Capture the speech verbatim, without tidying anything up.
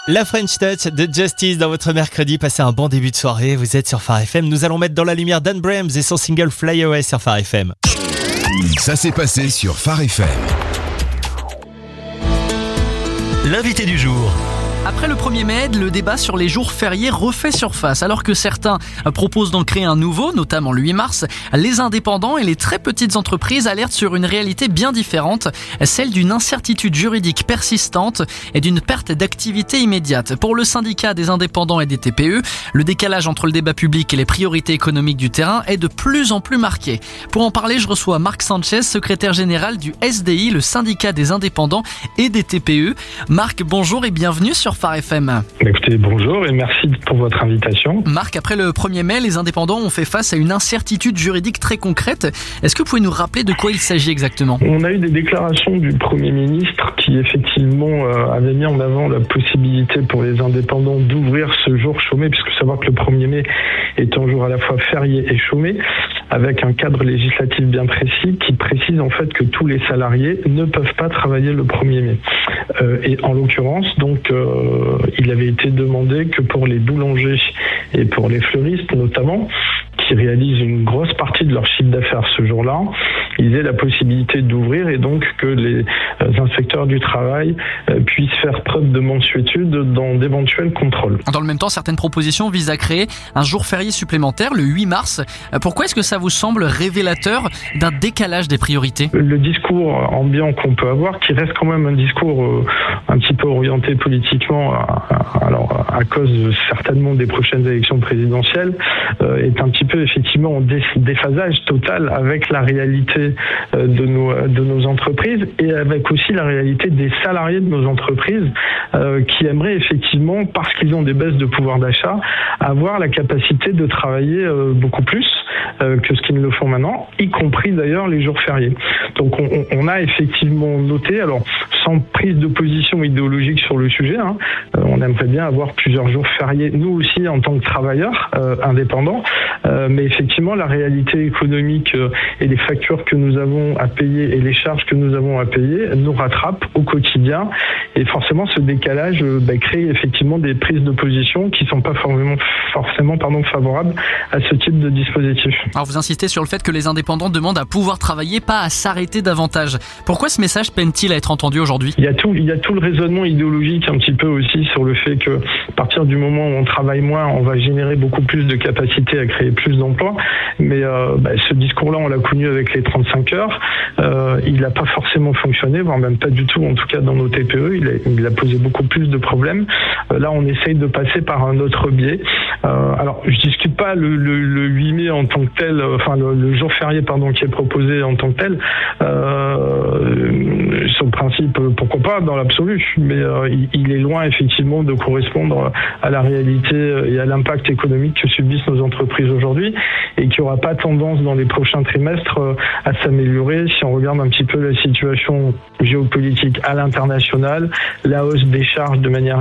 La French Touch de Justice dans votre mercredi. Passez un bon début de soirée. Vous êtes sur Phare F M. Nous allons mettre dans la lumière Dan Brahms et son single Fly Away sur Phare F M. Ça s'est passé sur Phare F M. L'invité du jour. Après le premier mai, le débat sur les jours fériés refait surface. Alors que certains proposent d'en créer un nouveau, notamment le huit mars, les indépendants et les très petites entreprises alertent sur une réalité bien différente, celle d'une incertitude juridique persistante et d'une perte d'activité immédiate. Pour le syndicat des indépendants et des T P E, le décalage entre le débat public et les priorités économiques du terrain est de plus en plus marqué. Pour en parler, je reçois Marc Sanchez, secrétaire général du S D I, le syndicat des indépendants et des T P E. Marc, bonjour et bienvenue sur Phare F M. Écoutez, bonjour et merci pour votre invitation. Marc, après le premier mai, les indépendants ont fait face à une incertitude juridique très concrète. Est-ce que vous pouvez nous rappeler de quoi il s'agit exactement ? On a eu des déclarations du Premier ministre qui effectivement euh, avait mis en avant la possibilité pour les indépendants d'ouvrir ce jour chômé, puisque savoir que le premier mai est un jour à la fois férié et chômé, avec un cadre législatif bien précis qui précise en fait que tous les salariés ne peuvent pas travailler le premier mai. Euh, et en l'occurrence, donc, euh, il avait été demandé que pour les boulangers et pour les fleuristes notamment, qui réalisent une grosse partie de leur chiffre d'affaires ce jour-là, ils aient la possibilité d'ouvrir et donc que les inspecteurs du travail puissent faire preuve de mansuétude dans d'éventuels contrôles. Dans le même temps, certaines propositions visent à créer un jour férié supplémentaire, le huit mars. Pourquoi est-ce que ça vous semble révélateur d'un décalage des priorités ? Le discours ambiant qu'on peut avoir, qui reste quand même un discours un petit peu orienté politiquement, alors à cause certainement des prochaines élections présidentielles, est un petit peu effectivement en déphasage total avec la réalité de nos, de nos entreprises et avec aussi la réalité des salariés de nos entreprises euh, qui aimeraient effectivement, parce qu'ils ont des baisses de pouvoir d'achat, avoir la capacité de travailler euh, beaucoup plus euh, que ce qu'ils ne le font maintenant, y compris d'ailleurs les jours fériés. Donc on, on a effectivement noté, alors sans prise de position idéologique sur le sujet, hein, euh, on aimerait bien avoir plusieurs jours fériés, nous aussi en tant que travailleurs euh, indépendants, euh, mais effectivement la réalité économique euh, et les factures que nous avons à payer et les charges que nous avons à payer nous rattrapent au quotidien et forcément ce décalage euh, bah, crée effectivement des prises de position qui ne sont pas forcément, forcément pardon, favorables à ce type de dispositif. Alors vous insistez sur le fait que les indépendants demandent à pouvoir travailler, pas à s'arrêter davantage. Pourquoi ce message peine-t-il à être entendu aujourd'hui ? Il y a tout, il y a tout le raisonnement idéologique un petit peu aussi sur le fait que à partir du moment où on travaille moins, on va générer beaucoup plus de capacité à créer plus d'emplois. Mais euh, bah, ce discours-là, on l'a connu avec les trente-cinq heures. Euh, il n'a pas forcément fonctionné, voire même pas du tout, en tout cas dans nos T P E. Il a, il a posé beaucoup plus de problèmes. Euh, là, on essaye de passer par un autre biais. Euh, alors, je discute pas le, le, le huit mai en tant que tel, enfin le, le jour férié pardon qui est proposé en tant que tel. Euh, sur le principe, pourquoi pas dans l'absolu, mais euh, il, il est loin effectivement de correspondre à la réalité et à l'impact économique que subissent nos entreprises aujourd'hui et qui n'aura pas tendance dans les prochains trimestres à s'améliorer si on regarde un petit peu la situation géopolitique à l'international, la hausse des charges de manière